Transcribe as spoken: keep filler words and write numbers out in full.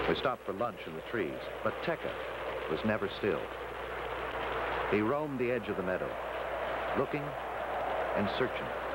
We stopped for lunch in the trees, but Tekka was never still. He roamed the edge of the meadow, looking and searching.